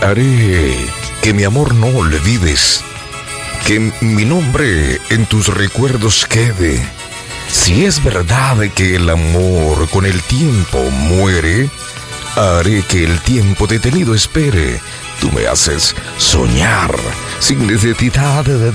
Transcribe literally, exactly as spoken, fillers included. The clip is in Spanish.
Haré que mi amor no olvides, que mi nombre en tus recuerdos quede. Si es verdad que el amor con el tiempo muere, haré que el tiempo detenido espere. Tú me haces soñar sin necesidad de